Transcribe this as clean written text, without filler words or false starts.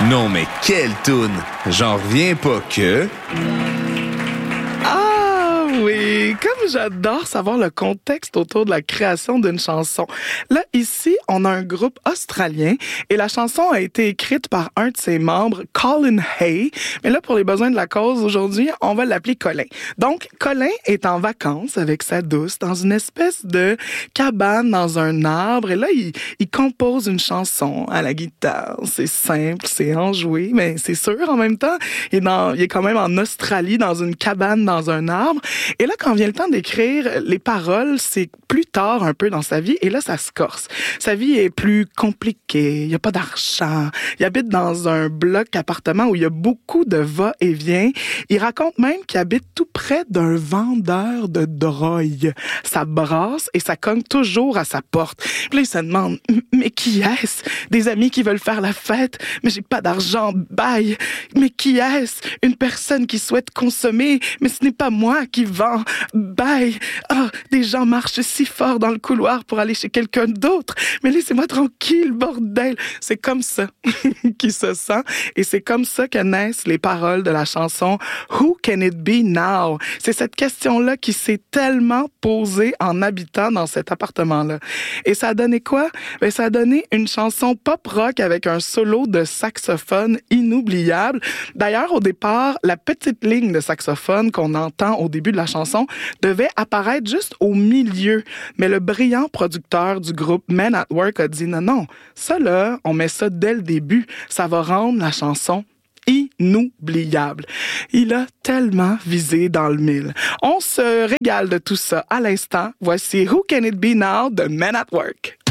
Non mais quelle toune! J'en reviens pas que... Ah oui, comme j'adore savoir le contexte autour de la création d'une chanson. Là, ici, on a un groupe australien et la chanson a été écrite par un de ses membres, Colin Hay. Mais là, pour les besoins de la cause, aujourd'hui, on va l'appeler Colin. Donc, Colin est en vacances avec sa douce dans une espèce de cabane dans un arbre. Et là, il compose une chanson à la guitare. C'est simple, c'est enjoué, mais c'est sûr en même temps. Il est quand même en Australie, dans une cabane dans un arbre. Et là, quand vient le temps d'écrire les paroles, c'est plus tard un peu dans sa vie. Et là, ça se corse. Sa vie est plus compliquée. Il n'y a pas d'argent. Il habite dans un bloc appartement où il y a beaucoup de va-et-vient. Il raconte même qu'il habite tout près d'un vendeur de drogue. Ça brasse et ça cogne toujours à sa porte. Puis là, il se demande, mais qui est-ce? Des amis qui veulent faire la fête, mais j'ai pas d'argent, bye. Mais qui est-ce? Une personne qui souhaite consommer, mais ce n'est pas moi qui vends, bye. Ah, des gens marchent si fort dans le couloir pour aller chez quelqu'un d'autre, mais laissez-moi tranquille, bordel. C'est comme ça qu'il se sent et c'est comme ça que naissent les paroles de la chanson Who Can It Be Now? C'est cette question-là qui s'est tellement posée en habitant dans cet appartement-là. Et ça a donné quoi? Ben, ça a donné une chanson pop-rock avec un solo de saxophone inoubliable. D'ailleurs, au départ, la petite ligne de saxophone qu'on entend au début de la chanson devait apparaître juste au milieu. Mais le brillant producteur du groupe Men at Work a dit non, ça là, on met ça dès le début. Ça va rendre la chanson inoubliable. Il a tellement visé dans le mille. On se régale de tout ça à l'instant. Voici Who Can It Be Now de Men at Work.